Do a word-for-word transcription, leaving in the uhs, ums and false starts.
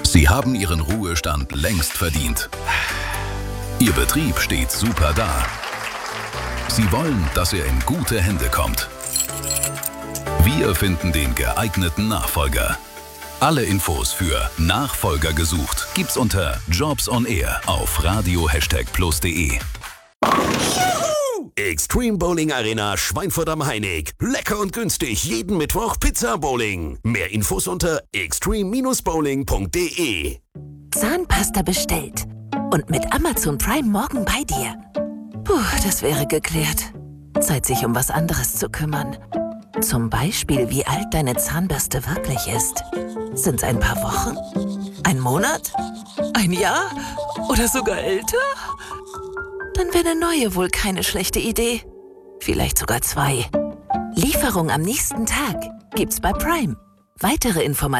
Sie haben Ihren Ruhestand längst verdient. Ihr Betrieb steht super da. Sie wollen, dass er in gute Hände kommt. Wir finden den geeigneten Nachfolger. Alle Infos für Nachfolger gesucht gibt's unter Jobs on Air auf radio plus punkt de. Extreme Bowling Arena Schweinfurt am Hainich. Lecker und günstig jeden Mittwoch Pizza Bowling. Mehr Infos unter extreme bowling punkt de. Zahnpasta bestellt. Und mit Amazon Prime morgen bei dir. Puh, das wäre geklärt. Zeit, sich um was anderes zu kümmern. Zum Beispiel, wie alt deine Zahnbürste wirklich ist. Sind's ein paar Wochen? Ein Monat? Ein Jahr? Oder sogar älter? Dann wäre eine neue wohl keine schlechte Idee. Vielleicht sogar zwei. Lieferung am nächsten Tag gibt's bei Prime. Weitere Informationen